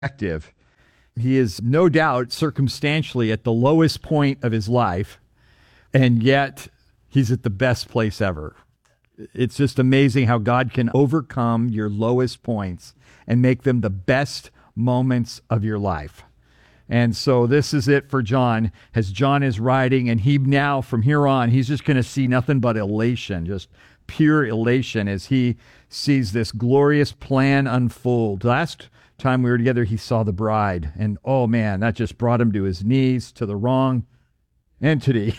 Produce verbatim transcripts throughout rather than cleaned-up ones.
active. He is no doubt circumstantially at the lowest point of his life, and yet he's at the best place ever. It's just amazing how God can overcome your lowest points and make them the best moments of your life. And so this is it for John, as John is writing, and he now, from here on, he's just going to see nothing but elation, just pure elation as he sees this glorious plan unfold. Last time we were together, he saw the bride, and oh man, that just brought him to his knees, to the wrong entity.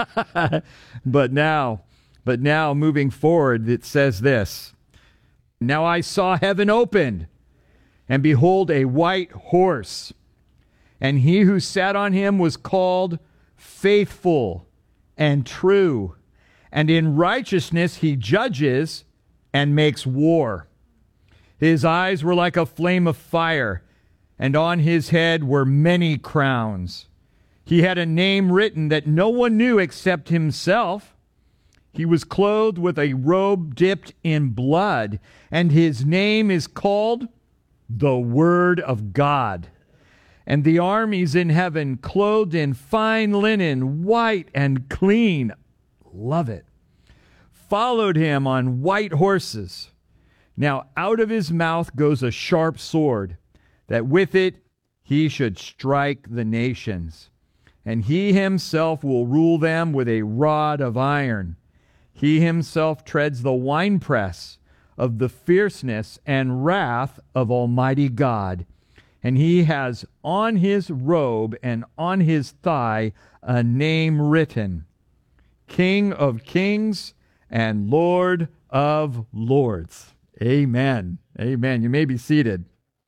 But now, but now moving forward, it says this: "Now I saw heaven opened, and behold, a white horse. And he who sat on him was called Faithful and True. And in righteousness he judges and makes war. His eyes were like a flame of fire, and on his head were many crowns. He had a name written that no one knew except himself. He was clothed with a robe dipped in blood, and his name is called the Word of God. And the armies in heaven, clothed in fine linen, white and clean," love it, "followed him on white horses. Now out of his mouth goes a sharp sword, that with it he should strike the nations. And he himself will rule them with a rod of iron. He himself treads the winepress of the fierceness and wrath of Almighty God. And he has on his robe and on his thigh a name written, King of Kings and Lord of Lords." Amen. Amen. You may be seated.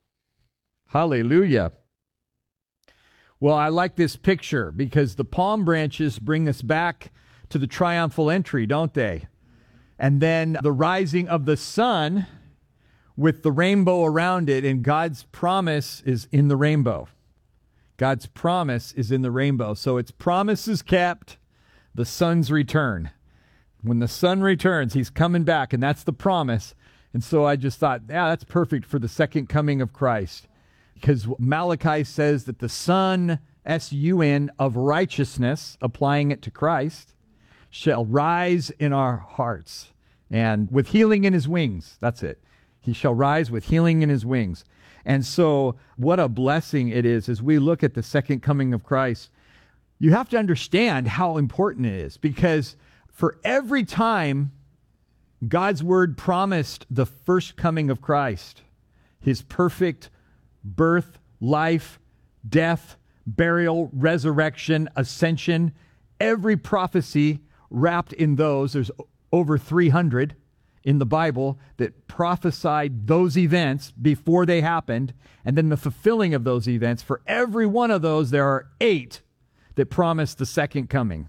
Hallelujah. Well, I like this picture because the palm branches bring us back to the triumphal entry, don't they? And then the rising of the sun with the rainbow around it, and God's promise is in the rainbow. God's promise is in the rainbow. So its promise is kept, the sun's return. When the sun returns, he's coming back, and that's the promise. And so I just thought, yeah, that's perfect for the second coming of Christ. Because Malachi says that the sun, S U N, of righteousness, applying it to Christ, shall rise in our hearts. And with healing in his wings, that's it. He shall rise with healing in his wings. And so what a blessing it is as we look at the second coming of Christ. You have to understand how important it is, because for every time God's word promised the first coming of Christ, his perfect birth, life, death, burial, resurrection, ascension, every prophecy wrapped in those, there's over three hundred in the Bible that prophesied those events before they happened, and then the fulfilling of those events. For every one of those, there are eight that promise the second coming.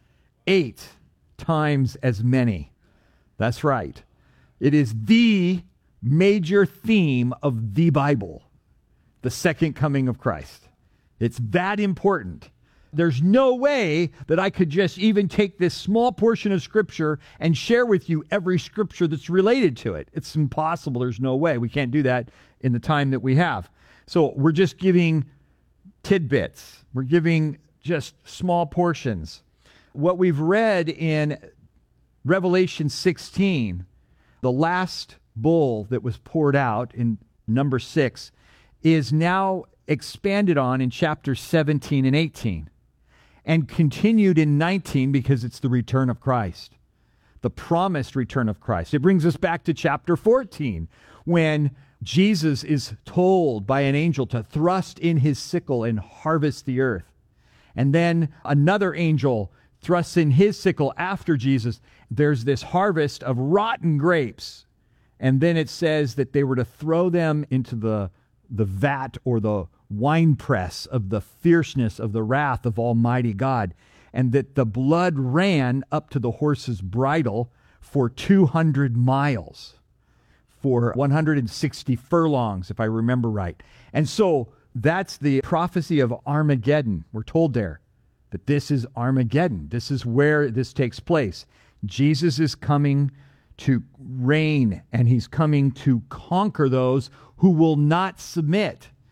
Eight times as many. That's right. It is the major theme of the Bible, the second coming of Christ. It's that important. There's no way that I could just even take this small portion of Scripture and share with you every Scripture that's related to it. It's impossible. There's no way. We can't do that in the time that we have. So we're just giving tidbits. We're giving just small portions. What we've read in Revelation sixteen, the last bowl that was poured out in number six, is now expanded on in chapters seventeen and eighteen. And continued in nineteen because it's the return of Christ, the promised return of Christ. It brings us back to chapter fourteen, when Jesus is told by an angel to thrust in his sickle and harvest the earth. And then another angel thrusts in his sickle after Jesus. There's this harvest of rotten grapes. And then it says that they were to throw them into the, the vat or the winepress of the fierceness of the wrath of Almighty God, and that the blood ran up to the horse's bridle for two hundred miles, for one hundred sixty furlongs, if I remember right. And so that's the prophecy of Armageddon. We're told there that this is Armageddon. This is where this takes place. Jesus is coming to reign, and he's coming to conquer those who will not submit.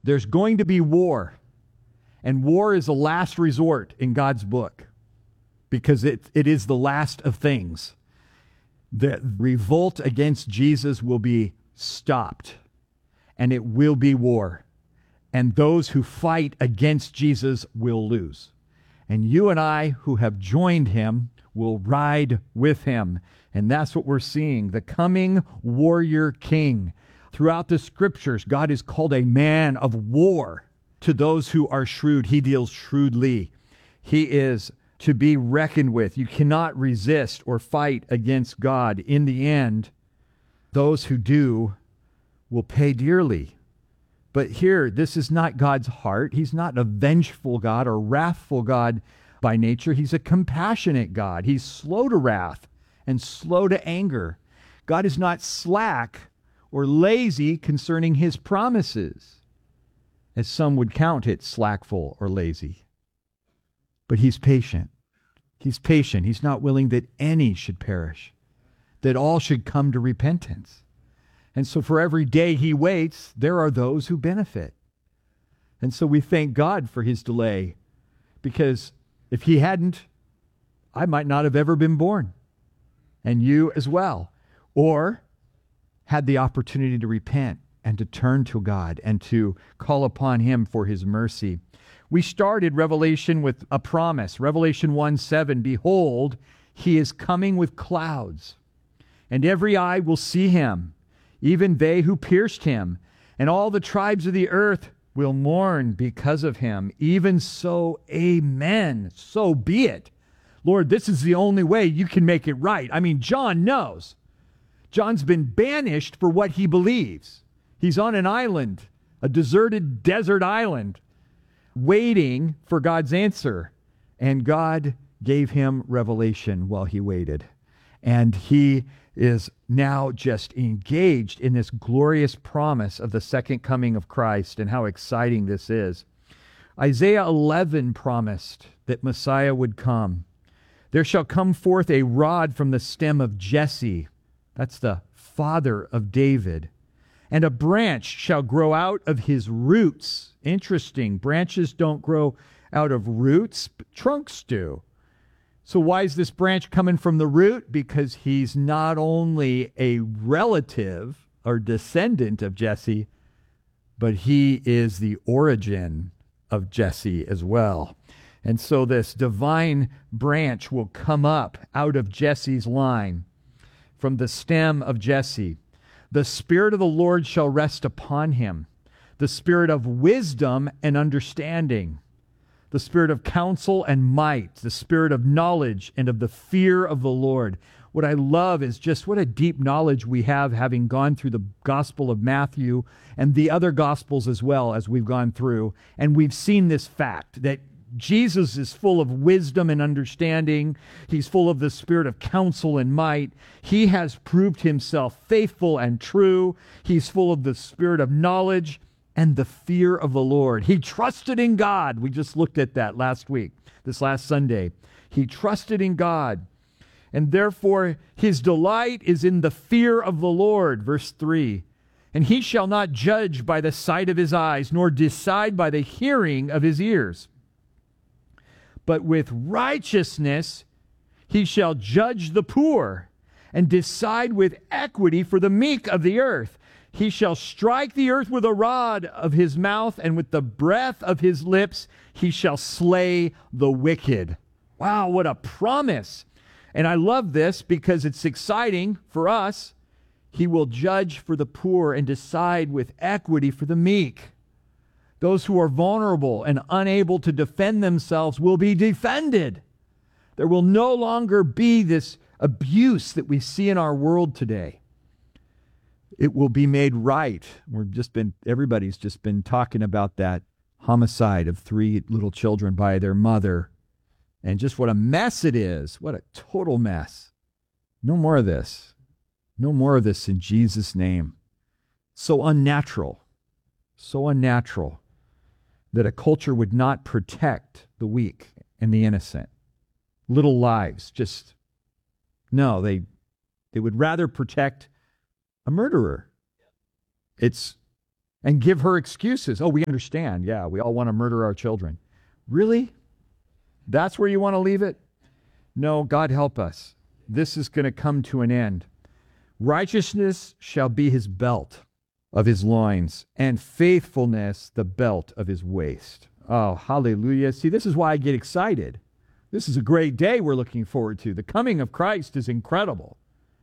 There's going to be war. And war is a last resort in God's book because it, it is the last of things. The revolt against Jesus will be stopped, and it will be war. And those who fight against Jesus will lose. And you and I who have joined him will ride with him. And that's what we're seeing, the coming warrior king. Throughout the scriptures, God is called a man of war. To those who are shrewd, he deals shrewdly. He is to be reckoned with. You cannot resist or fight against God. In the end, those who do will pay dearly. But here, this is not God's heart. He's not a vengeful God or wrathful God by nature. He's a compassionate God. He's slow to wrath and slow to anger. God is not slack or lazy concerning his promises, as some would count it slackful or lazy. But he's patient. He's patient. He's not willing that any should perish, that all should come to repentance. And so for every day he waits, there are those who benefit. And so we thank God for his delay, because if he hadn't, I might not have ever been born, and you as well, or had the opportunity to repent and to turn to God and to call upon him for his mercy. We started Revelation with a promise. Revelation one seven, behold, he is coming with clouds, and every eye will see him, even they who pierced him, and all the tribes of the earth will mourn because of him. Even so, amen. So be it. Lord, this is the only way you can make it right. I mean, John knows. John's been banished for what he believes. He's on an island, a deserted desert island, waiting for God's answer. And God gave him revelation while he waited. And he is now just engaged in this glorious promise of the second coming of Christ, and how exciting this is. Isaiah eleven promised that Messiah would come. There shall come forth a rod from the stem of Jesse. That's the father of David. And a branch shall grow out of his roots. Interesting. Branches don't grow out of roots, but trunks do. So why is this branch coming from the root? Because he's not only a relative or descendant of Jesse, but he is the origin of Jesse as well. And so this divine branch will come up out of Jesse's line, from the stem of Jesse. The Spirit of the Lord shall rest upon him, the Spirit of wisdom and understanding, the Spirit of counsel and might, the Spirit of knowledge and of the fear of the Lord. What I love is just what a deep knowledge we have, having gone through the Gospel of Matthew and the other Gospels as well as we've gone through. And we've seen this fact that Jesus is full of wisdom and understanding. He's full of the spirit of counsel and might. He has proved himself faithful and true. He's full of the spirit of knowledge and the fear of the Lord. He trusted in God. We just looked at that last week, this last Sunday. He trusted in God. And therefore his delight is in the fear of the Lord. Verse three. And he shall not judge by the sight of his eyes, nor decide by the hearing of his ears. But with righteousness he shall judge the poor, and decide with equity for the meek of the earth. He shall strike the earth with a rod of his mouth, and with the breath of his lips he shall slay the wicked. Wow, what a promise. And I love this because it's exciting for us. He will judge for the poor and decide with equity for the meek. Those who are vulnerable and unable to defend themselves will be defended. There will no longer be this abuse that we see in our world today. It will be made right. We've just been, everybody's just been talking about that homicide of three little children by their mother, and just what a mess it is. What a total mess. No more of this. No more of this in Jesus' name. So unnatural. So unnatural that a culture would not protect the weak and the innocent. Little lives, just, no, they they would rather protect a murderer. It's and give her excuses. Oh, we understand. Yeah, we all want to murder our children. Really? That's where you want to leave it? No, God help us. This is going to come to an end. Righteousness shall be his belt of his loins, and faithfulness the belt of his waist. Oh, hallelujah. See, this is why I get excited. This is a great day we're looking forward to. The coming of Christ is incredible.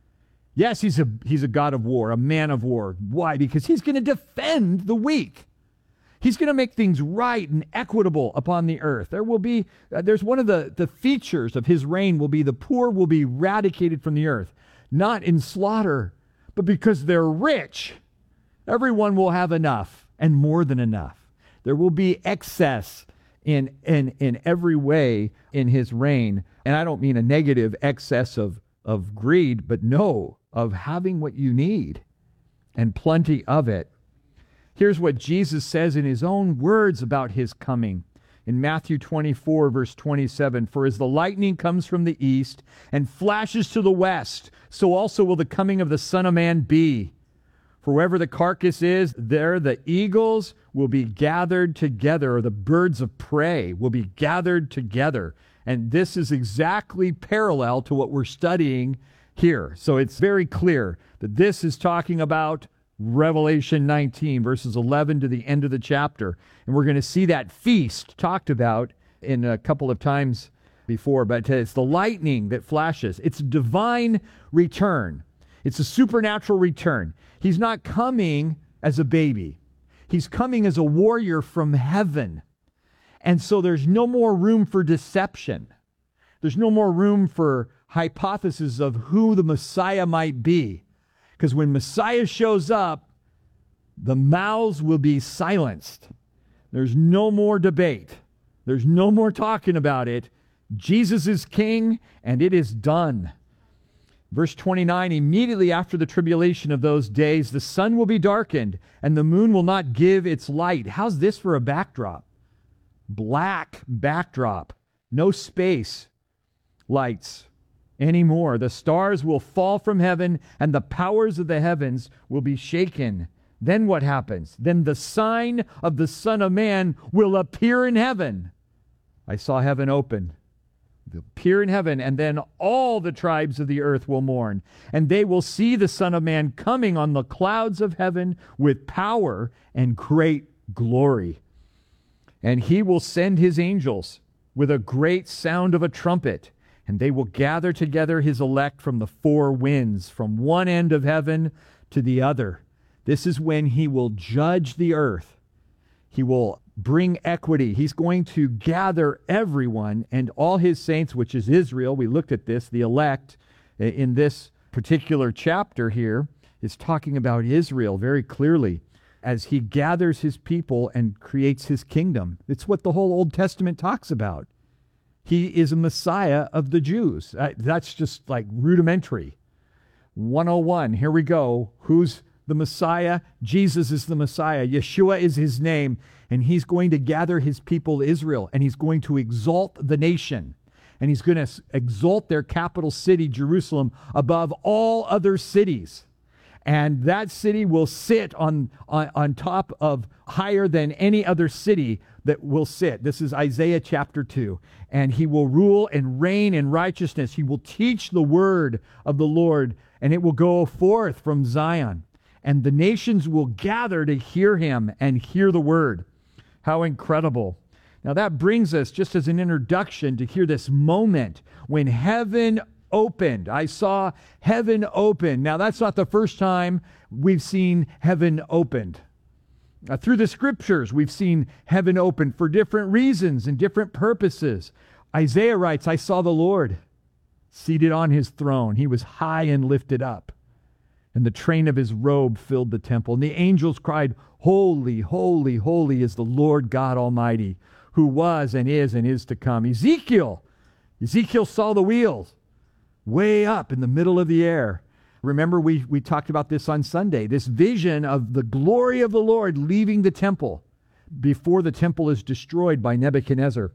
Yes, he's a, he's a God of war, a man of war. Why? Because he's going to defend the weak. He's going to make things right and equitable upon the earth. There will be, uh, there's one of the, the features of his reign will be the poor will be eradicated from the earth, not in slaughter, but because they're rich. Everyone will have enough and more than enough. There will be excess in, in, in every way in his reign. And I don't mean a negative excess of, of greed, but no, of having what you need and plenty of it. Here's what Jesus says in his own words about his coming. In Matthew twenty-four, verse twenty-seven, for as the lightning comes from the east and flashes to the west, so also will the coming of the Son of Man be. For wherever the carcass is, there the eagles will be gathered together, or the birds of prey will be gathered together. And this is exactly parallel to what we're studying here. So it's very clear that this is talking about Revelation nineteen, verses eleven to the end of the chapter. And we're going to see that feast talked about in a couple of times before, but it's the lightning that flashes. It's a divine return. It's a supernatural return. He's not coming as a baby. He's coming as a warrior from heaven. And so there's no more room for deception. There's no more room for hypothesis of who the Messiah might be. Because when Messiah shows up, the mouths will be silenced. There's no more debate. There's no more talking about it. Jesus is king, and it is done. Verse twenty-nine, immediately after the tribulation of those days, the sun will be darkened, and the moon will not give its light. How's this for a backdrop? Black backdrop. No space lights anymore. The stars will fall from heaven, and the powers of the heavens will be shaken. Then what happens? Then the sign of the Son of Man will appear in heaven. I saw heaven open. They'll appear in heaven, and then all the tribes of the earth will mourn, and they will see the Son of Man coming on the clouds of heaven with power and great glory. And he will send his angels with a great sound of a trumpet, and they will gather together his elect from the four winds, from one end of heaven to the other. This is when he will judge the earth. He will bring equity. He's going to gather everyone and all his saints, which is Israel. We looked at this, the elect, in this particular chapter here, is talking about Israel very clearly as he gathers his people and creates his kingdom. It's what the whole Old Testament talks about. He is a Messiah of the Jews. Uh, that's just like rudimentary. one oh one, here we go. Who's the Messiah? Jesus is the Messiah. Yeshua is his name. And he's going to gather his people Israel. And he's going to exalt the nation. And he's going to exalt their capital city, Jerusalem, above all other cities. And that city will sit on, on, on top of higher than any other city that will sit. This is Isaiah chapter two. And he will rule and reign in righteousness. He will teach the word of the Lord, and it will go forth from Zion. And the nations will gather to hear him and hear the word. How incredible. Now that brings us, just as an introduction, to hear this moment when heaven opened. I saw heaven open. Now that's not the first time we've seen heaven opened. Uh, through the scriptures, we've seen heaven open for different reasons and different purposes. Isaiah writes, I saw the Lord seated on his throne. He was high and lifted up, and the train of his robe filled the temple. And the angels cried, Holy, holy, holy is the Lord God Almighty, who was and is and is to come. Ezekiel, Ezekiel saw the wheels way up in the middle of the air. Remember, we, we talked about this on Sunday, this vision of the glory of the Lord leaving the temple before the temple is destroyed by Nebuchadnezzar.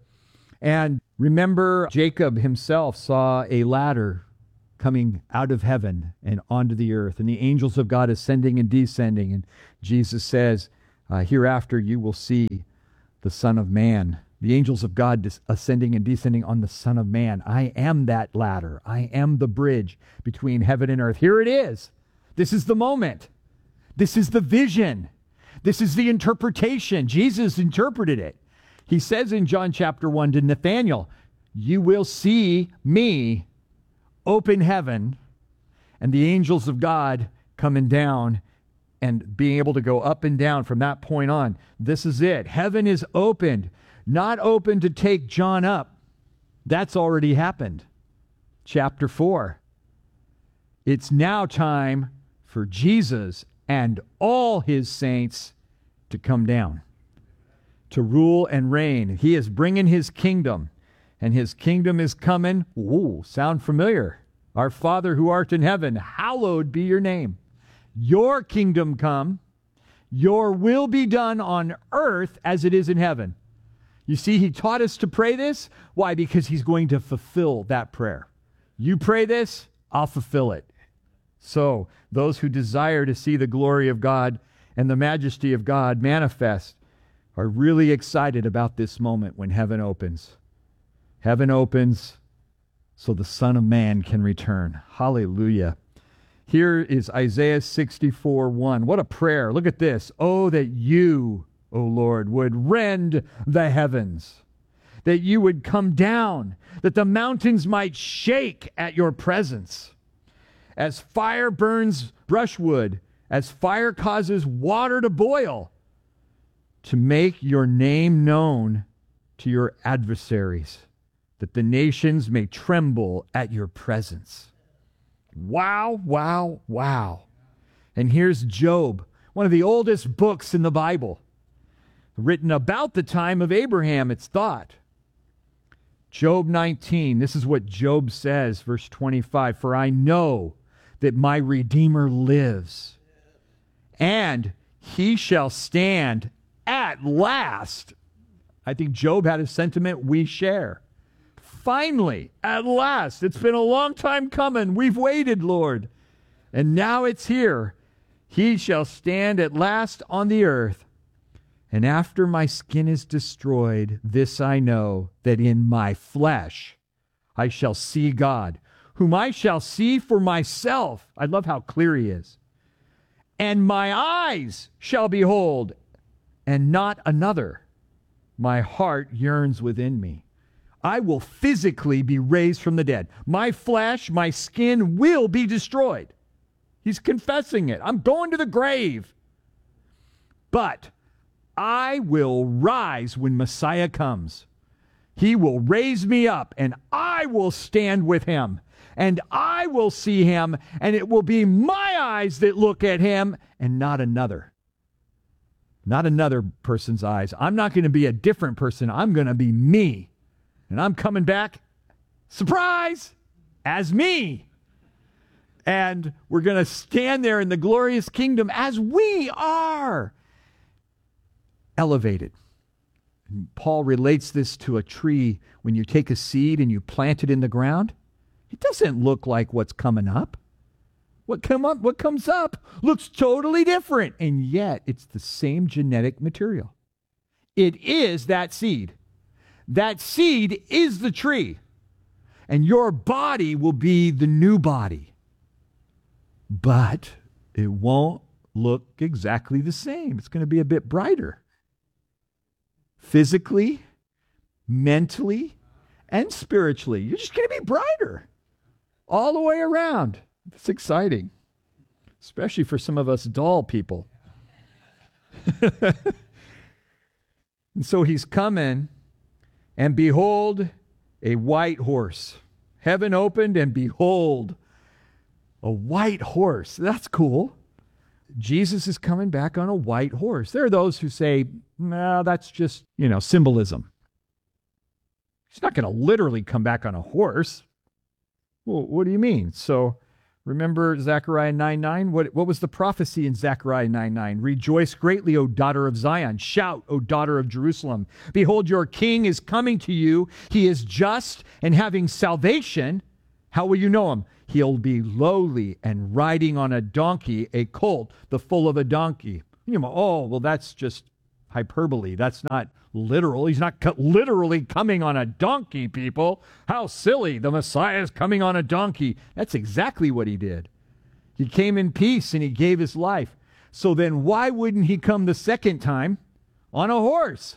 And remember, Jacob himself saw a ladder coming out of heaven and onto the earth, and the angels of God ascending and descending. And Jesus says, Uh, hereafter you will see the Son of Man, the angels of God dis- ascending and descending on the Son of Man. I am that ladder. I am the bridge between heaven and earth. Here it is. This is the moment. This is the vision. This is the interpretation. Jesus interpreted it. He says in John chapter one to Nathanael, you will see me open heaven and the angels of God coming down and being able to go up and down from that point on. This is it. Heaven is opened, not open to take John up. That's already happened. Chapter four. It's now time for Jesus and all his saints to come down, to rule and reign. He is bringing his kingdom, and his kingdom is coming. Ooh, sound familiar? Our Father who art in heaven, hallowed be your name. Your kingdom come, your will be done on earth as it is in heaven. You see, he taught us to pray this. Why? Because he's going to fulfill that prayer. You pray this, I'll fulfill it. So, those who desire to see the glory of God and the majesty of God manifest are really excited about this moment when heaven opens. Heaven opens so the Son of Man can return. Hallelujah. Here is Isaiah sixty-four one. What a prayer. Look at this. Oh, that you, O Lord, would rend the heavens, that you would come down, that the mountains might shake at your presence. As fire burns brushwood, as fire causes water to boil, to make your name known to your adversaries, that the nations may tremble at your presence. Wow, wow, wow. And here's Job, one of the oldest books in the Bible, written about the time of Abraham, it's thought. Job nineteen, this is what Job says, verse twenty-five, for I know that my Redeemer lives, and he shall stand at last. I think Job had a sentiment we share. Finally, at last. It's been a long time coming. We've waited, Lord. And now it's here. He shall stand at last on the earth. And after my skin is destroyed, this I know, that in my flesh I shall see God, whom I shall see for myself. I love how clear he is. And my eyes shall behold, and not another. My heart yearns within me. I will physically be raised from the dead. My flesh, my skin will be destroyed. He's confessing it. I'm going to the grave. But I will rise when Messiah comes. He will raise me up, and I will stand with him. And I will see him, and it will be my eyes that look at him, and not another. Not another person's eyes. I'm not going to be a different person. I'm going to be me. And I'm coming back, surprise, as me. And we're going to stand there in the glorious kingdom as we are. Elevated. And Paul relates this to a tree. When you take a seed and you plant it in the ground, it doesn't look like what's coming up. What come up, what comes up looks totally different, and yet it's the same genetic material. It is that seed. That seed is the tree, and your body will be the new body. But it won't look exactly the same. It's going to be a bit brighter. Physically, mentally, and spiritually. You're just going to be brighter all the way around. It's exciting, especially for some of us dull people. And so he's coming, and behold, a white horse. Heaven opened, and behold, a white horse. That's cool. Jesus is coming back on a white horse. There are those who say, no, that's just, you know, symbolism. He's not going to literally come back on a horse. Well, what do you mean? So remember Zechariah nine nine? What, what was the prophecy in Zechariah nine nine? Rejoice greatly, O daughter of Zion. Shout, O daughter of Jerusalem. Behold, your king is coming to you. He is just and having salvation. How will you know him? He'll be lowly and riding on a donkey, a colt, the foal of a donkey. You know, oh, well, that's just hyperbole. That's not literal. He's not co- literally coming on a donkey, people. How silly. The Messiah is coming on a donkey. That's exactly what he did. He came in peace and he gave his life. So then why wouldn't he come the second time on a horse?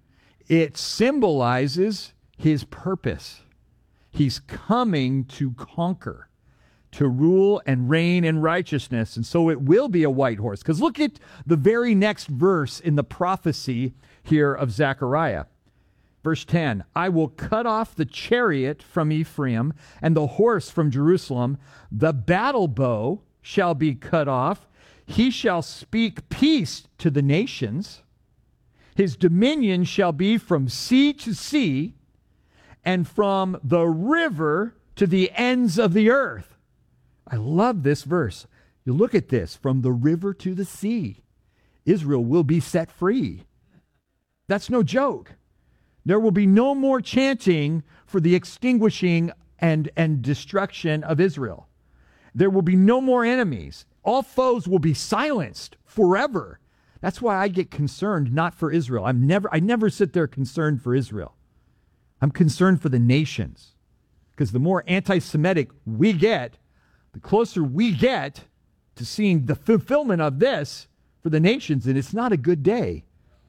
It symbolizes his purpose. He's coming to conquer, to rule and reign in righteousness. And so it will be a white horse. Because look at the very next verse in the prophecy here of Zechariah. Verse ten, I will cut off the chariot from Ephraim and the horse from Jerusalem. The battle bow shall be cut off. He shall speak peace to the nations. His dominion shall be from sea to sea and from the river to the ends of the earth. I love this verse. You look at this, from the river to the sea. Israel will be set free. That's no joke. There will be no more chanting for the extinguishing and, and destruction of Israel. There will be no more enemies. All foes will be silenced forever. That's why I get concerned, not for Israel. I'm never, I never sit there concerned for Israel. I'm concerned for the nations. Because the more anti-Semitic we get, the closer we get to seeing the fulfillment of this for the nations, and it's not a good day.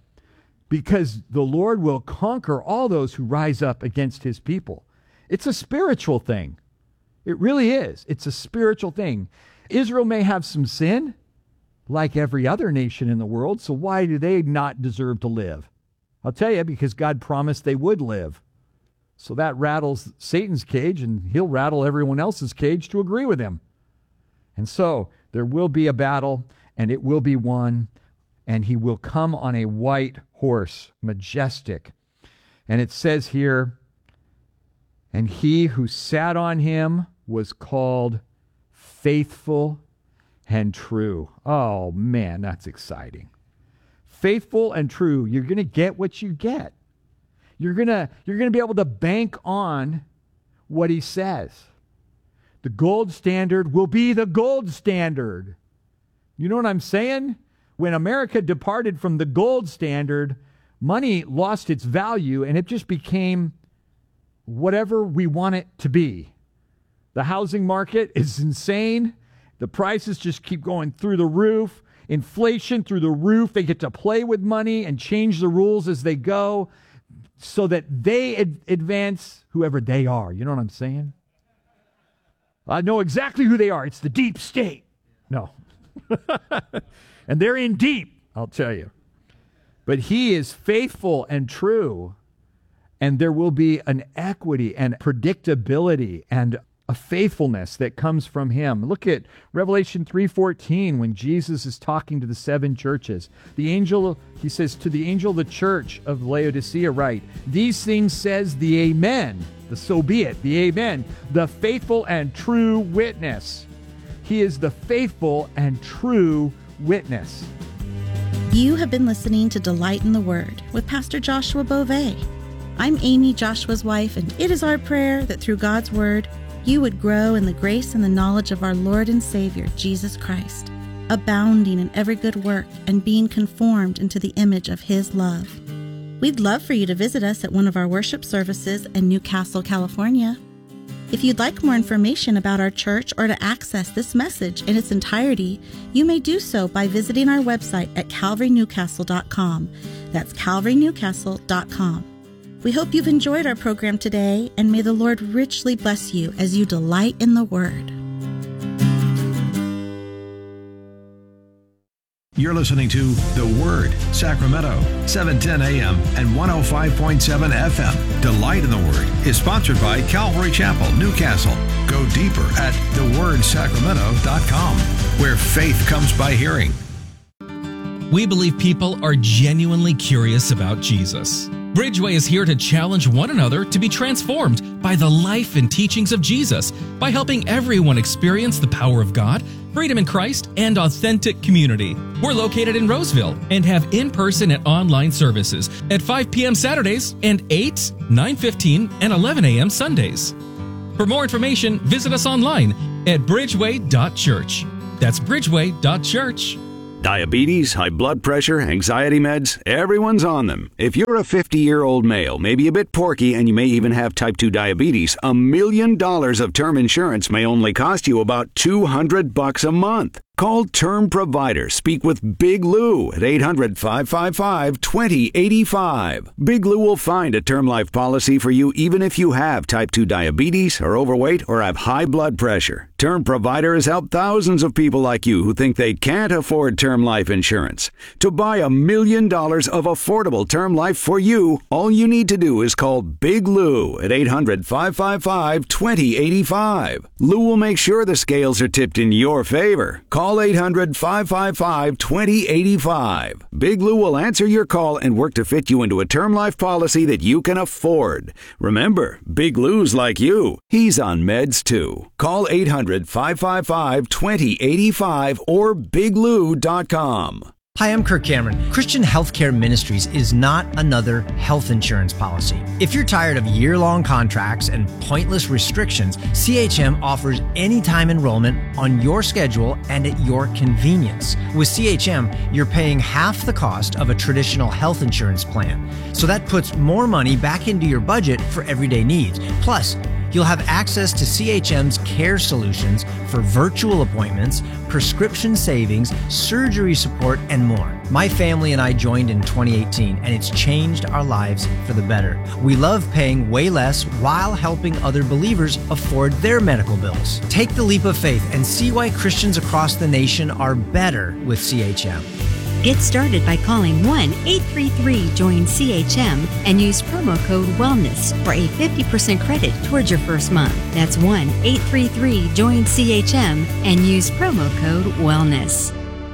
Because the Lord will conquer all those who rise up against his people. It's a spiritual thing. It really is. It's a spiritual thing. Israel may have some sin, like every other nation in the world, so why do they not deserve to live? I'll tell you, because God promised they would live. So that rattles Satan's cage, and he'll rattle everyone else's cage to agree with him. And so there will be a battle, and it will be won, and he will come on a white horse, majestic. And it says here, and he who sat on him was called Faithful and True. Oh, man, that's exciting. Faithful and true. You're going to get what you get. You're going to you're going to be able to bank on what he says. The gold standard will be the gold standard. You know what I'm saying? When America departed from the gold standard, money lost its value and it just became whatever we want it to be. The housing market is insane. The prices just keep going through the roof. Inflation through the roof. They get to play with money and change the rules as they go so that they ad- advance whoever they are. You know what I'm saying? I know exactly who they are. It's the deep state. No. And they're in deep, I'll tell you. But he is faithful and true. And there will be an equity and predictability and a faithfulness that comes from him. Look at Revelation three fourteen when Jesus is talking to the seven churches. The angel, he says, to the angel of the church of Laodicea write, these things says the Amen, the so be it, the Amen, the faithful and true witness. He is the faithful and true witness. You have been listening to Delight in the Word with Pastor Joshua Beauvais. I'm Amy, Joshua's wife, and it is our prayer that through God's Word, you would grow in the grace and the knowledge of our Lord and Savior, Jesus Christ, abounding in every good work and being conformed into the image of His love. We'd love for you to visit us at one of our worship services in Newcastle, California. If you'd like more information about our church or to access this message in its entirety, you may do so by visiting our website at calvary newcastle dot com. That's calvary newcastle dot com. We hope you've enjoyed our program today, and may the Lord richly bless you as you delight in the Word. You're listening to The Word, Sacramento, seven ten A M and one oh five point seven F M. Delight in the Word is sponsored by Calvary Chapel, Newcastle. Go deeper at the word sacramento dot com, where faith comes by hearing. We believe people are genuinely curious about Jesus. Bridgeway is here to challenge one another to be transformed by the life and teachings of Jesus by helping everyone experience the power of God, freedom in Christ, and authentic community. We're located in Roseville and have in-person and online services at five p.m. Saturdays and eight, nine fifteen, and eleven a.m. Sundays. For more information, visit us online at bridgeway dot church. That's bridgeway dot church. Diabetes, high blood pressure, anxiety meds, everyone's on them. If you're a fifty-year-old male, maybe a bit porky, and you may even have type two diabetes, a million dollars of term insurance may only cost you about two hundred bucks a month. Call Term Provider. Speak with Big Lou at eight hundred, five five five, two zero eight five. Big Lou will find a term life policy for you even if you have type two diabetes, are overweight, or have high blood pressure. Term Provider has helped thousands of people like you who think they can't afford term life insurance. To buy a million dollars of affordable term life for you, all you need to do is call Big Lou at eight hundred, five five five, two zero eight five. Lou will make sure the scales are tipped in your favor. Call Call eight hundred, five five five, two zero eight five. Big Lou will answer your call and work to fit you into a term life policy that you can afford. Remember, Big Lou's like you. He's on meds too. Call eight hundred, five five five, two zero eight five or big lou dot com. Hi, I'm Kirk Cameron. Christian Healthcare Ministries is not another health insurance policy. If you're tired of year-long contracts and pointless restrictions, C H M offers anytime enrollment on your schedule and at your convenience. With C H M, you're paying half the cost of a traditional health insurance plan. So that puts more money back into your budget for everyday needs. Plus, you'll have access to C H M's care solutions for virtual appointments, prescription savings, surgery support, and more. My family and I joined in twenty eighteen, and it's changed our lives for the better. We love paying way less while helping other believers afford their medical bills. Take the leap of faith and see why Christians across the nation are better with C H M. Get started by calling one eight three three join C H M and use promo code WELLNESS for a fifty percent credit towards your first month. That's one eight three three join C H M and use promo code WELLNESS.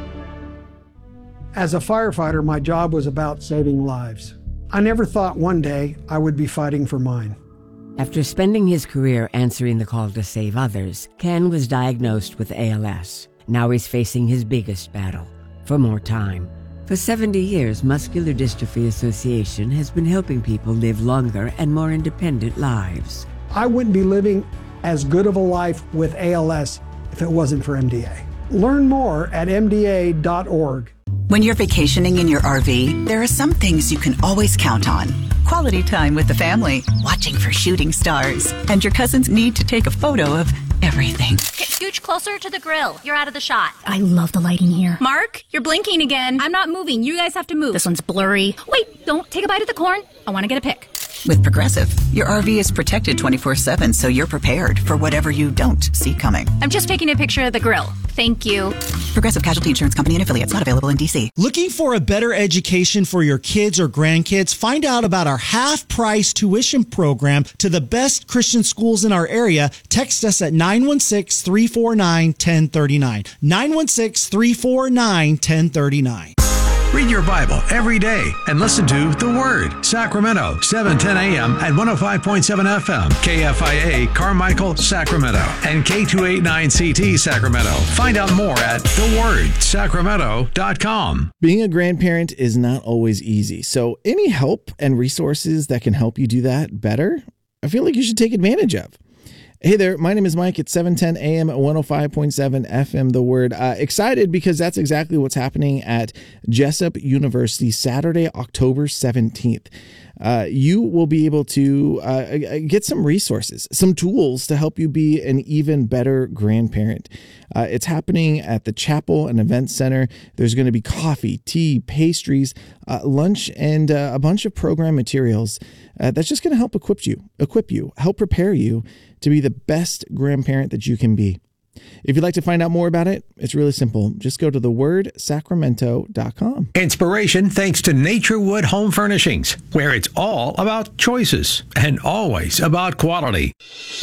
As a firefighter, my job was about saving lives. I never thought one day I would be fighting for mine. After spending his career answering the call to save others, Ken was diagnosed with A L S. Now he's facing his biggest battle. For more time. For seventy years, Muscular Dystrophy Association has been helping people live longer and more independent lives. I wouldn't be living as good of a life with A L S if it wasn't for M D A. Learn more at M D A dot org. When you're vacationing in your R V, there are some things you can always count on. Quality time with the family, watching for shooting stars, and your cousins need to take a photo of everything. Get scooch closer to the grill. You're out of the shot. I love the lighting here. Mark, you're blinking again. I'm not moving. You guys have to move. This one's blurry. Wait, don't take a bite of the corn. I want to get a pic. With Progressive, your R V is protected twenty-four seven, so you're prepared for whatever you don't see coming. I'm just taking a picture of the grill. Thank you. Progressive Casualty Insurance Company and affiliates, not available in D C. Looking for a better education for your kids or grandkids? Find out about our half-price tuition program to the best Christian schools in our area. Text us at nine one six, three four nine, one zero three nine. nine one six, three four nine, one zero three nine. Read your Bible every day and listen to The Word, Sacramento, seven ten a.m. at one oh five point seven F M, K F I A, Carmichael, Sacramento, and K two eighty-nine C T, Sacramento. Find out more at the word sacramento dot com. Being a grandparent is not always easy, so any help and resources that can help you do that better, I feel like you should take advantage of. Hey there, my name is Mike. It's seven ten a.m. at one oh five point seven F M, The Word. Uh, excited because that's exactly what's happening at Jessup University Saturday, October seventeenth. Uh, you will be able to uh, get some resources, some tools to help you be an even better grandparent. Uh, it's happening at the Chapel and Event Center. There's going to be coffee, tea, pastries, uh, lunch, and uh, a bunch of program materials uh, that's just going to help equip you, equip you, help prepare you to be the best grandparent that you can be. If you'd like to find out more about it, it's really simple. Just go to the word sacramento dot com. Inspiration thanks to Naturewood Home Furnishings, where it's all about choices and always about quality.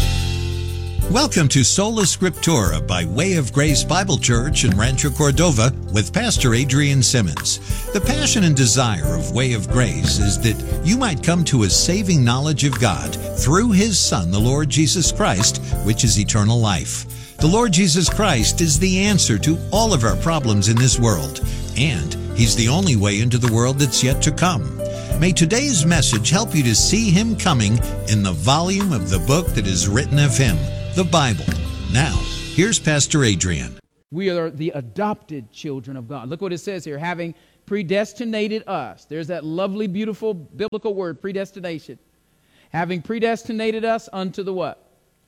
Welcome to Sola Scriptura by Way of Grace Bible Church in Rancho Cordova with Pastor Adrian Simmons. The passion and desire of Way of Grace is that you might come to a saving knowledge of God through His Son, the Lord Jesus Christ, which is eternal life. The Lord Jesus Christ is the answer to all of our problems in this world, and He's the only way into the world that's yet to come. May today's message help you to see Him coming in the volume of the book that is written of Him, the Bible. Now, here's Pastor Adrian. We are the adopted children of God. Look what it says here, having predestinated us. There's that lovely, beautiful biblical word, predestination. Having predestinated us unto the what?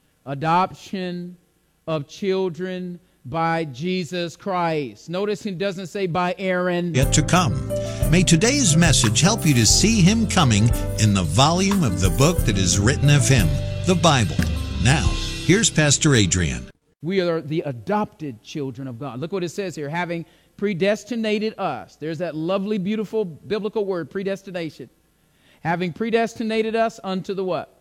Adoption of children by Jesus Christ. Notice he doesn't say by Aaron. Yet to come. May today's message help you to see him coming in the volume of the book that is written of him, the Bible. Now, here's Pastor Adrian. We are the adopted children of God. Look what it says here, having predestinated us. There's that lovely, beautiful biblical word, predestination. Having predestinated us unto the what?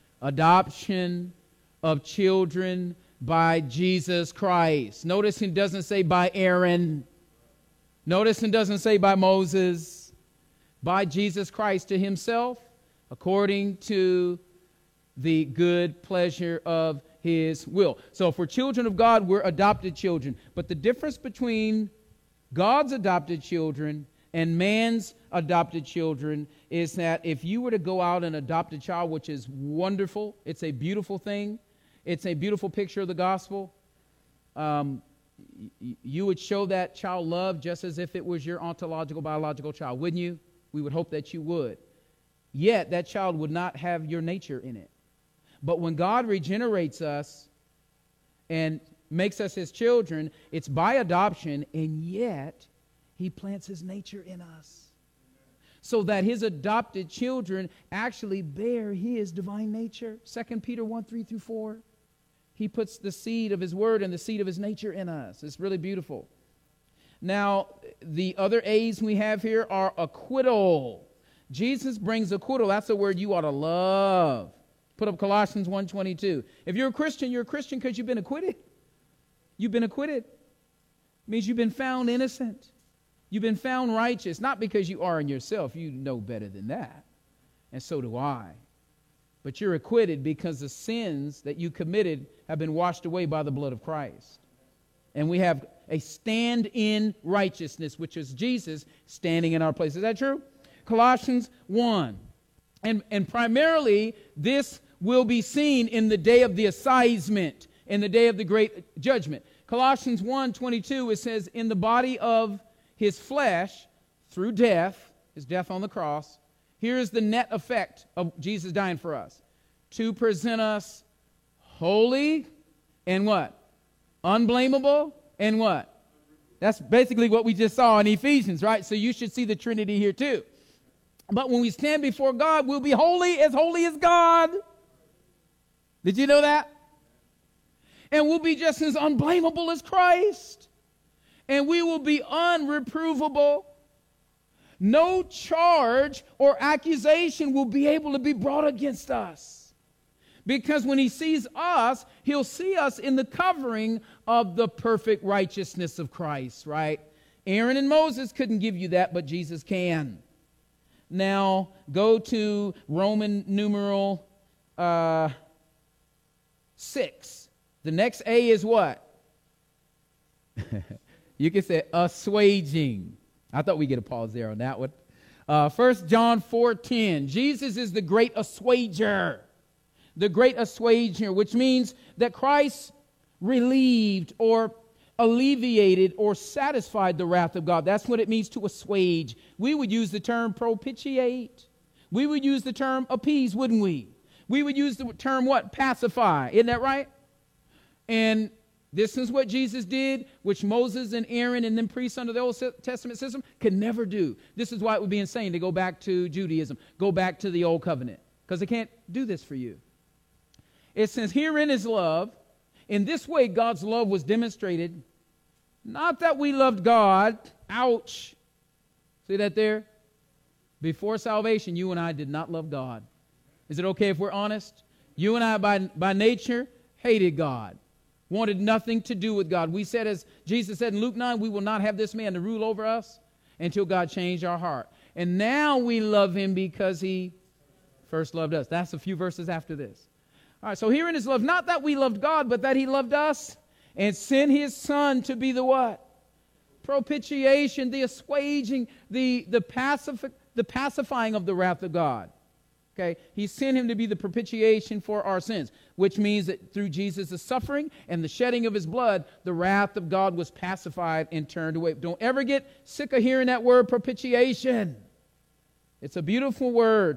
Adoption of children by Jesus Christ. Notice it doesn't say by Aaron. Notice it doesn't say by Moses. By Jesus Christ to himself, according to the good pleasure of his will. So if we're children of God, we're adopted children. But the difference between God's adopted children and man's adopted children is that if you were to go out and adopt a child, which is wonderful, it's a beautiful thing, it's a beautiful picture of the gospel, um, y- you would show that child love just as if it was your ontological, biological child, wouldn't you? We would hope that you would. Yet that child would not have your nature in it. But when God regenerates us and makes us his children, it's by adoption, and yet he plants his nature in us so that his adopted children actually bear his divine nature. Second Peter one, three through four. He puts the seed of his word and the seed of his nature in us. It's really beautiful. Now, the other A's we have here are acquittal. Jesus brings acquittal. That's a word you ought to love. Put up Colossians one twenty-two. If you're a Christian, you're a Christian because you've been acquitted. You've been acquitted. It means you've been found innocent. You've been found righteous, not because you are in yourself. You know better than that. And so do I. But you're acquitted because the sins that you committed have been washed away by the blood of Christ. And we have a stand-in righteousness, which is Jesus standing in our place. Is that true? Colossians one. And, and primarily, this will be seen in the day of the assignment, in the day of the great judgment. Colossians one twenty-two, it says, in the body of his flesh, through death, his death on the cross, here is the net effect of Jesus dying for us. To present us holy and what? Unblameable and what? That's basically what we just saw in Ephesians, right? So you should see the Trinity here too. But when we stand before God, we'll be holy as holy as God. Did you know that? And we'll be just as unblameable as Christ. And we will be unreprovable. No charge or accusation will be able to be brought against us. Because when he sees us, he'll see us in the covering of the perfect righteousness of Christ, right? Aaron and Moses couldn't give you that, but Jesus can. Now, go to Roman numeral uh, six. The next A is what? You can say assuaging. I thought we'd get a pause there on that one. Uh, First John four ten. Jesus is the great assuager. The great assuager, which means that Christ relieved or alleviated or satisfied the wrath of God. That's what it means to assuage. We would use the term propitiate. We would use the term appease, wouldn't we? We would use the term what? Pacify. Isn't that right? And this is what Jesus did, which Moses and Aaron and then priests under the Old Testament system could never do. This is why it would be insane to go back to Judaism, go back to the Old Covenant, because they can't do this for you. It says, herein is love. In this way, God's love was demonstrated. Not that we loved God. Ouch. See that there? Before salvation, you and I did not love God. Is it okay if we're honest? You and I, by, by nature, hated God. Wanted nothing to do with God. We said, as Jesus said in Luke nine, we will not have this man to rule over us until God changed our heart. And now we love him because he first loved us. That's a few verses after this. All right, so herein is love, not that we loved God, but that he loved us and sent his son to be the what? Propitiation, the assuaging, the, the, pacific, the pacifying of the wrath of God. Okay, he sent him to be the propitiation for our sins, which means that through Jesus' suffering and the shedding of his blood, the wrath of God was pacified and turned away. Don't ever get sick of hearing that word propitiation. It's a beautiful word